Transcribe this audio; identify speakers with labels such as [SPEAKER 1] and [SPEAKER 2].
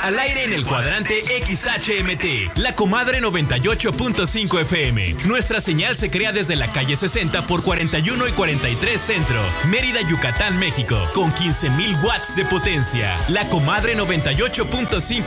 [SPEAKER 1] Al aire en el cuadrante XHMT, La Comadre 98.5 FM. Nuestra señal se crea desde la calle 60 por 41 y 43 Centro, Mérida, Yucatán, México, con 15,000 watts de potencia. La Comadre 98.5